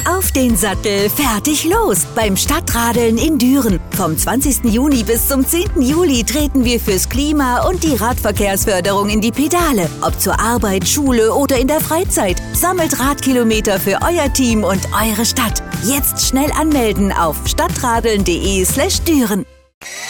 Auf den Sattel, fertig los beim Stadtradeln in Düren. Vom 20. Juni bis zum 10. Juli treten wir fürs Klima und die Radverkehrsförderung in die Pedale. Ob zur Arbeit, Schule oder in der Freizeit. Sammelt Radkilometer für euer Team und eure Stadt. Jetzt schnell anmelden auf stadtradeln.de/Düren.